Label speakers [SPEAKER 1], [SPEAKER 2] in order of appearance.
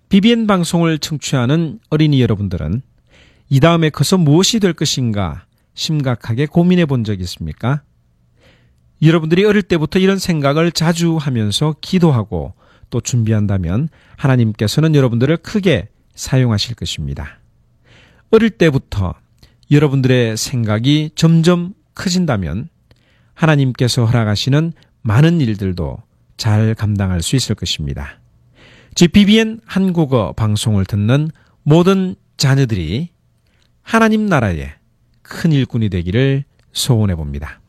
[SPEAKER 1] BBN 방송을 청취하는 어린이 여러분들은 이 다음에 커서 무엇이 될 것인가 심각하게 고민해 본 적 있습니까? 여러분들이 어릴 때부터 이런 생각을 자주 하면서 기도하고 또 준비한다면 하나님께서는 여러분들을 크게 사용하실 것입니다. 어릴 때부터 여러분들의 생각이 점점 커진다면 하나님께서 허락하시는 많은 일들도 잘 감당할 수 있을 것입니다. BBN 한국어 방송을 듣는 모든 자녀들이 하나님 나라의 큰 일꾼이 되기를 소원해 봅니다.